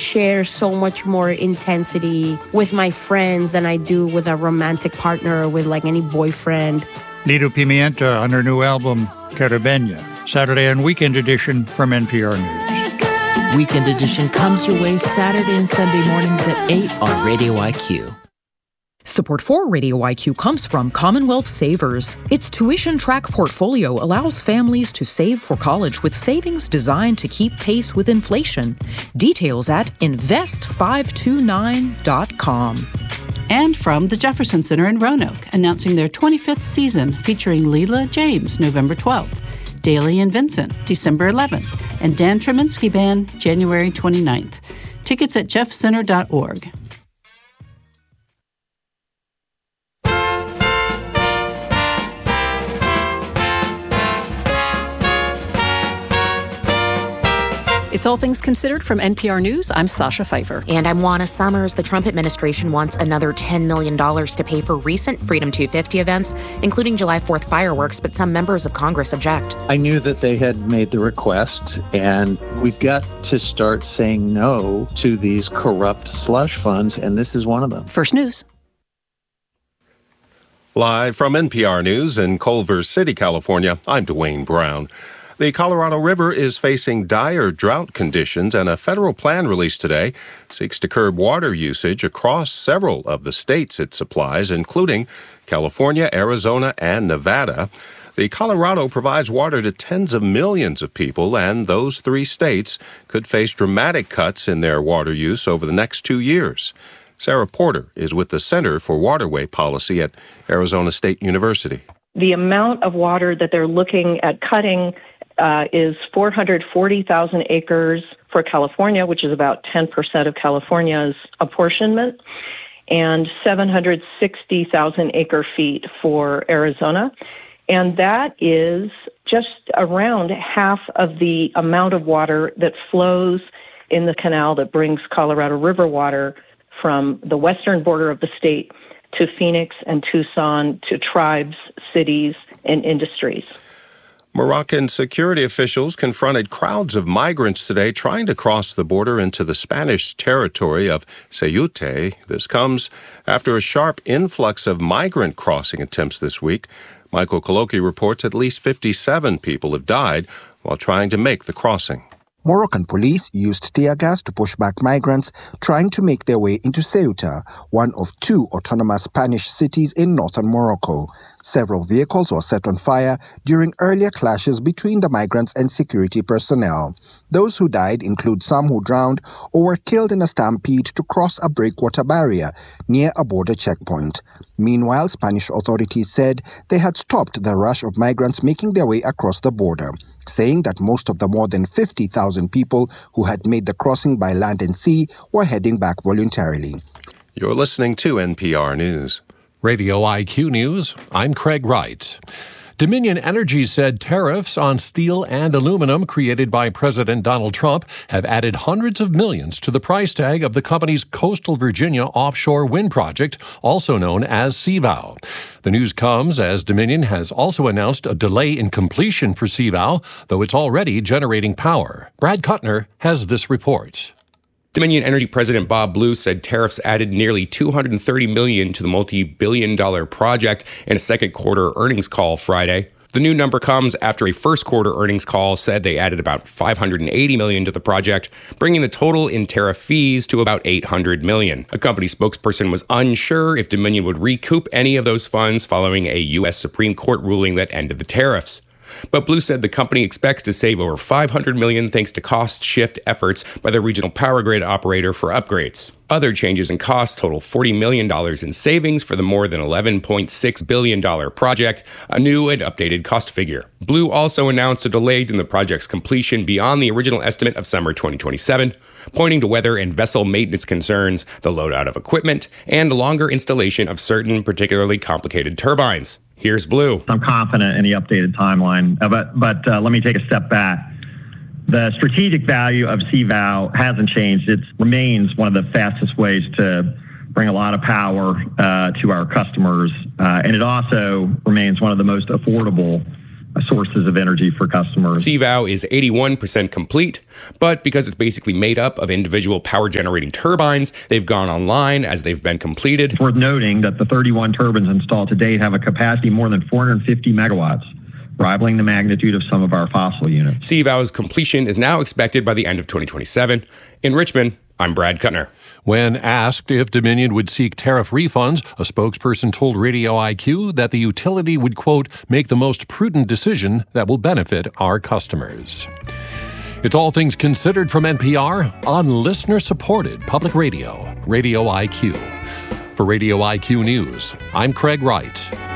share so much more intensity with my friends than I do with a romantic partner or with like any boyfriend. Nido Pimienta on her new album, Caribeña. Saturday and Weekend Edition from NPR News. Weekend Edition comes your way Saturday and Sunday mornings at 8 on Radio IQ. Support for Radio IQ comes from Commonwealth Savers. Its tuition track portfolio allows families to save for college with savings designed to keep pace with inflation. Details at invest529.com. And from the Jefferson Center in Roanoke, announcing their 25th season featuring Leela James, November 12th, Daly and Vincent, December 11th, and Dan Treminski Band, January 29th. Tickets at jeffcenter.org. It's All Things Considered from NPR News. I'm Sasha Pfeiffer. And I'm Juana Summers. The Trump administration wants another $10 million to pay for recent Freedom 250 events, including July 4th fireworks, but some members of Congress object. I knew that they had made the request, and we've got to start saying no to these corrupt slush funds, and this is one of them. First News. Live from NPR News in Culver City, California, I'm Dwayne Brown. The Colorado River is facing dire drought conditions, and a federal plan released today seeks to curb water usage across several of the states it supplies, including California, Arizona, and Nevada. The Colorado provides water to tens of millions of people, and those three states could face dramatic cuts in their water use over the next 2 years. Sarah Porter is with the Center for Waterway Policy at Arizona State University. The amount of water that they're looking at cutting is 440,000 acres for California, which is about 10% of California's apportionment, and 760,000 acre feet for Arizona. And that is just around half of the amount of water that flows in the canal that brings Colorado River water from the western border of the state to Phoenix and Tucson, to tribes, cities, and industries. Moroccan security officials confronted crowds of migrants today trying to cross the border into the Spanish territory of Ceuta. This comes after a sharp influx of migrant crossing attempts this week. Michael Coloki reports at least 57 people have died while trying to make the crossing. Moroccan police used tear gas to push back migrants trying to make their way into Ceuta, one of two autonomous Spanish cities in northern Morocco. Several vehicles were set on fire during earlier clashes between the migrants and security personnel. Those who died include some who drowned or were killed in a stampede to cross a breakwater barrier near a border checkpoint. Meanwhile, Spanish authorities said they had stopped the rush of migrants making their way across the border, saying that most of the more than 50,000 people who had made the crossing by land and sea were heading back voluntarily. You're listening to NPR News. Radio IQ News, I'm Craig Wright. Dominion Energy said tariffs on steel and aluminum created by President Donald Trump have added hundreds of millions to the price tag of the company's Coastal Virginia offshore wind project, also known as CVOW. The news comes as Dominion has also announced a delay in completion for CVOW, though it's already generating power. Brad Kuttner has this report. Dominion Energy President Bob Blue said tariffs added nearly $230 million to the multi-billion-dollar project in a second quarter earnings call Friday. The new number comes after a first quarter earnings call said they added about $580 million to the project, bringing the total in tariff fees to about $800 million. A company spokesperson was unsure if Dominion would recoup any of those funds following a U.S. Supreme Court ruling that ended the tariffs. But Blue said the company expects to save over $500 million thanks to cost shift efforts by the regional power grid operator for upgrades. Other changes in costs total $40 million in savings for the more than $11.6 billion project, a new and updated cost figure. Blue also announced a delay in the project's completion beyond the original estimate of summer 2027, pointing to weather and vessel maintenance concerns, the load-out of equipment, and longer installation of certain particularly complicated turbines. Here's Blue. I'm confident in the updated timeline, but let me take a step back. The strategic value of CVOW hasn't changed. It remains one of the fastest ways to bring a lot of power to our customers, and it also remains one of the most affordable sources of energy for customers. CVOW is 81% complete, but because it's basically made up of individual power generating turbines, they've gone online as they've been completed. It's worth noting that the 31 turbines installed to date have a capacity more than 450 megawatts, rivaling the magnitude of some of our fossil units. CVOW's completion is now expected by the end of 2027. In Richmond, I'm Brad Kuttner. When asked if Dominion would seek tariff refunds, a spokesperson told Radio IQ that the utility would, quote, make the most prudent decision that will benefit our customers. It's All Things Considered from NPR on listener-supported public radio, Radio IQ. For Radio IQ News, I'm Craig Wright.